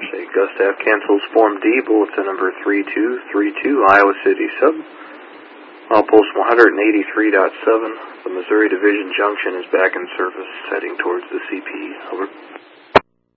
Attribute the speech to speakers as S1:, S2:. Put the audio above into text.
S1: Say Gustav cancels Form D, bulletin number 3232, Iowa City Sub. Post 183.7, the Missouri Division Junction is back in service, heading towards the CP. Over.